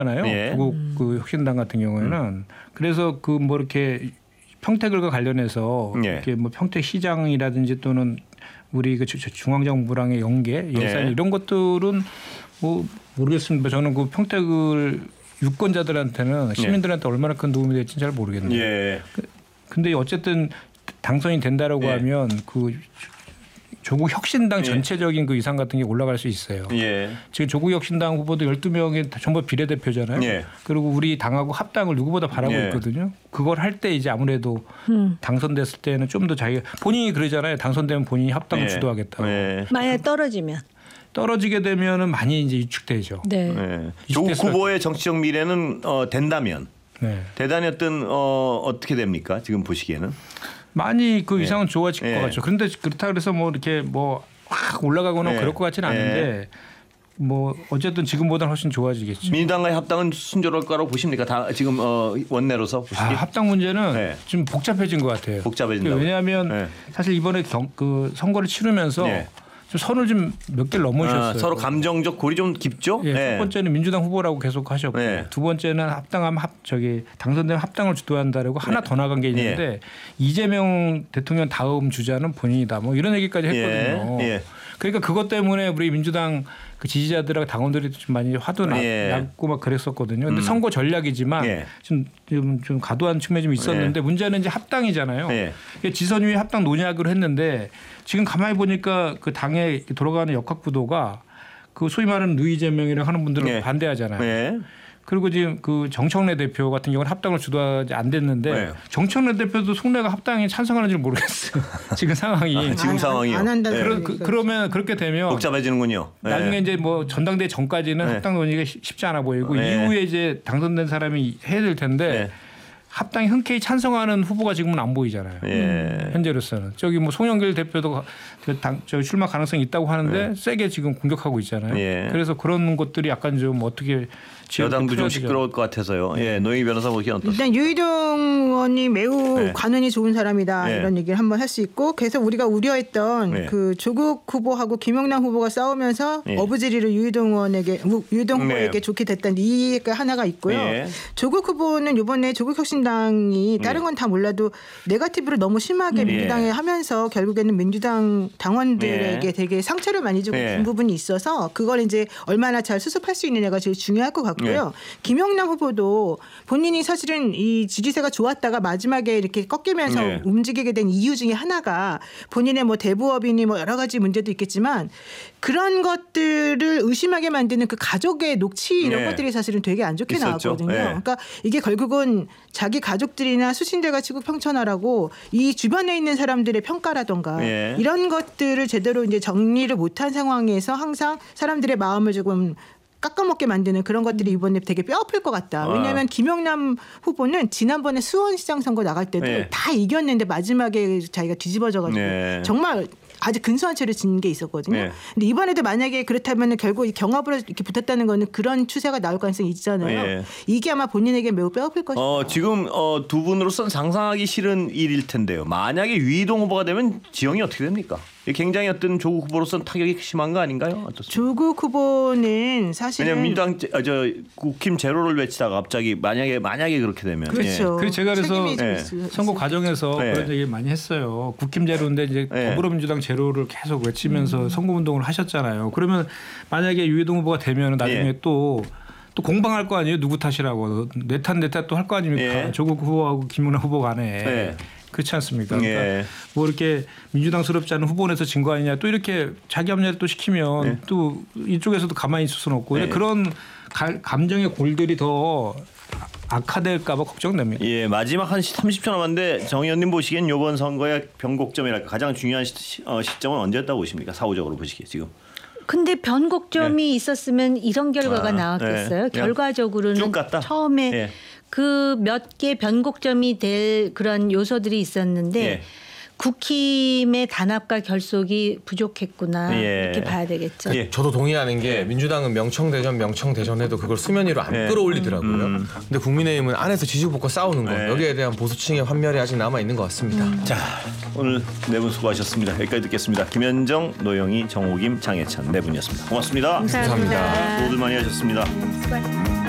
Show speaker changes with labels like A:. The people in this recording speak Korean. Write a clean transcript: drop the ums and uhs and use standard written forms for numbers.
A: 잖아요.
B: 예.
A: 조국 그 혁신당 같은 경우에는 그래서 그 뭐 이렇게 평택을과 관련해서
B: 예.
A: 이렇게 뭐 평택시장이라든지 또는 우리 그 중앙정부랑의 연계 예산
B: 예.
A: 이런 것들은 뭐 모르겠습니다. 저는 그 평택을 유권자들한테는 시민들한테 얼마나 큰 도움이 될지 잘 모르겠네요.
B: 예.
A: 근데 어쨌든 당선이 된다라고
B: 예.
A: 하면 그 조국 혁신당
B: 예.
A: 전체적인 그 위상 같은 게 올라갈 수 있어요.
B: 예.
A: 지금 조국 혁신당 후보도 12명이 전부 비례대표잖아요.
B: 예.
A: 그리고 우리 당하고 합당을 누구보다 바라고
B: 예.
A: 있거든요. 그걸 할 때 이제 아무래도 당선됐을 때는 좀 더 자기가 본인이 그러잖아요. 당선되면 본인이 합당을
B: 예.
A: 주도하겠다고.
B: 예.
C: 만약에 떨어지면.
A: 떨어지게 되면은 많이 이제 위축되죠.
C: 네.
B: 예. 조국 후보의 정치적 미래는 된다면
A: 네.
B: 대단히 어떻게 됩니까? 지금 보시기에는.
A: 많이 그
B: 예.
A: 위상은 좋아질
B: 예.
A: 것 같죠. 그런데 그렇다 그래서 뭐 이렇게 뭐 확 올라가거나
B: 예.
A: 그럴 것 같지는 않은데 뭐 어쨌든 지금보다는 훨씬 좋아지겠죠.
B: 민주당과의 합당은 순조로울 거라고 보십니까? 다 지금 원내로서 보시기.
A: 합당 문제는
B: 네.
A: 좀 복잡해진 것 같아요.
B: 복잡해진다고요?
A: 왜냐하면
B: 네.
A: 사실 이번에 그 선거를 치르면서
B: 네.
A: 좀 선을 좀 몇 개를 넘으셨어요.
B: 서로 감정적 골이 좀 깊죠?
A: 예,
B: 네.
A: 첫 번째는 민주당 후보라고 계속 하셨고
B: 네.
A: 두 번째는 합당하면 당선되면 합당을 주도한다라고 하나 더 나간 게 있는데 이재명 대통령 다음 주자는 본인이다. 뭐 이런 얘기까지 했거든요.
B: 예. 예.
A: 그러니까 그것 때문에 우리 민주당 그 지지자들하고 당원들이 좀 많이 화도 났고 막 그랬었거든요. 근데 선거 전략이지만
B: 예.
A: 좀 과도한 측면이 좀 있었는데 문제는 이제 합당이잖아요.
B: 예.
A: 지선 위에 합당 논의하기로 했는데 지금 가만히 보니까 그 당에 돌아가는 역학구도가 그 소위 말하는 누이재명이라고 하는 분들은
B: 예.
A: 반대하잖아요.
B: 예.
A: 그리고 지금 그 정청래 대표 같은 경우는 합당을 주도하지 안 됐는데
B: 네.
A: 정청래 대표도 속내가 합당에 찬성하는지 모르겠어요. 지금 상황이.
B: 지금 상황이요.
C: 안 한다는
B: 예.
C: 얘기가
A: 그러면 그렇게 되면
B: 복잡해지는군요.
A: 나중에
B: 예.
A: 이제 뭐 전당대 전까지는
B: 네.
A: 합당 논의가 쉽지 않아 보이고
B: 네.
A: 이후에 이제 당선된 사람이 해야 될 텐데
B: 네.
A: 합당에 흔쾌히 찬성하는 후보가 지금은 안 보이잖아요.
B: 예.
A: 현재로서는 저기 뭐 송영길 대표도 저 출마 가능성이 있다고 하는데 세게 지금 공격하고 있잖아요.
B: 예.
A: 그래서 그런 것들이 약간 좀 어떻게
B: 여당도 좀
A: 풀어지죠.
B: 시끄러울 것 같아서요. 예, 노영희 변호사 보기엔 어떻습니까?
C: 일단 유희동 의원이 매우
B: 네.
C: 관운이 좋은 사람이다
B: 네.
C: 이런 얘기를 한번 할 수 있고 그래서 우리가 우려했던
B: 네.
C: 그 조국 후보하고 김영남 후보가 싸우면서
B: 네.
C: 어부지리를 유희동 후보에게
B: 네.
C: 좋게 됐다는 이해가 하나가 있고요.
B: 네.
C: 조국 후보는 이번에 조국 혁신당이 다른 건 다 몰라도 네거티브를 너무 심하게
B: 네.
C: 민주당에 하면서 결국에는 민주당 당원들에게
B: 네.
C: 되게 상처를 많이 주고
B: 네.
C: 준 부분이 있어서 그걸 이제 얼마나 잘 수습할 수 있느냐가 제일 중요할 것 같고요. 김영남 후보도 본인이 사실은 이 지지세가 좋았다가 마지막에 이렇게 꺾이면서
B: 네.
C: 움직이게 된 이유 중에 하나가 본인의 뭐 대부업이니 뭐 여러 가지 문제도 있겠지만 그런 것들을 의심하게 만드는 그 가족의 녹취 이런
B: 네.
C: 것들이 사실은 되게 안 좋게
B: 있었죠.
C: 나왔거든요.
B: 네.
C: 그러니까 이게 결국은 자기 가족들이나 수신들과 치국 평천하라고 이 주변에 있는 사람들의 평가라던가
B: 네.
C: 이런 것들을 제대로 이제 정리를 못한 상황에서 항상 사람들의 마음을 조금 깎아먹게 만드는 그런 것들이 이번에 되게 뼈아플 것 같다. 왜냐하면 김영남 후보는 지난번에 수원시장 선거 나갈 때도
B: 네.
C: 다 이겼는데 마지막에 자기가 뒤집어져가지고
B: 네.
C: 정말 아주 근소한 채를 진 게 있었거든요.
B: 네.
C: 근데 이번에도 만약에 그렇다면 결국 경합으로 이렇게 붙었다는 거는 그런 추세가 나올 가능성이 있잖아요.
B: 네.
C: 이게 아마 본인에게 매우 뼈아플 것이다.
B: 지금 두 분으로서는 상상하기 싫은 일일 텐데요. 만약에 유희동 후보가 되면 지형이 어떻게 됩니까? 굉장히 어떤 조국 후보로서는 타격이 심한 거 아닌가요? 어떻습니까?
C: 조국 후보는 사실은
B: 왜냐하면 민주당 국힘 제로를 외치다가 갑자기 만약에 그렇게 되면
C: 그렇죠.
A: 그래서 제가 그래서
C: 책임이 좀
B: 네.
C: 있을
A: 선거 과정에서
B: 네.
A: 그런 얘기 많이 했어요. 국힘 제로인데 이제
B: 네.
A: 더불어민주당 제로를 계속 외치면서 선거운동을 하셨잖아요. 그러면 만약에 유희동 후보가 되면 나중에
B: 네.
A: 또 공방할 거 아니에요. 누구 탓이라고. 내 탓 또 할 거 아닙니까.
B: 네.
A: 조국 후보하고 김문화 후보 간에.
B: 네.
A: 그렇지 않습니까? 그러니까
B: 예.
A: 뭐 이렇게 민주당스럽지 않은 후보에서 진 거 아니냐. 또 이렇게 자기 합리화를 또 시키면
B: 네.
A: 또 이쪽에서도 가만히 있을 수는 없고
B: 네.
A: 그런 감정의 골들이 더 악화될까 봐 걱정됩니다.
B: 예, 마지막 한 30초 남았는데 정 의원님 보시기엔 이번 선거의 변곡점이랄까 가장 중요한 시점은 언제였다고 보십니까? 사후적으로 보시기에 지금.
C: 근데 변곡점이 있었으면 이런 결과가 나왔겠어요.
B: 네.
C: 결과적으로는
B: 쭉 갔다.
C: 처음에
B: 예.
C: 그 몇 개 변곡점이 될 그런 요소들이 있었는데
B: 예.
C: 국힘의 단합과 결속이 부족했구나
B: 예.
C: 이렇게 봐야 되겠죠.
B: 예.
D: 저도 동의하는 게 민주당은 명청대전해도 그걸 수면 위로 안
B: 예.
D: 끌어올리더라고요. 근데 국민의힘은 안에서 지지고 싸우는 거
B: 예.
D: 여기에 대한 보수층의 환멸이 아직 남아 있는 것 같습니다.
B: 자, 오늘 네 분 수고하셨습니다. 여기까지 듣겠습니다. 김현정, 노영희, 정호김, 장혜찬 네 분이었습니다. 고맙습니다.
C: 감사합니다.
B: 모두 많이 하셨습니다.
C: 수고하셨습니다.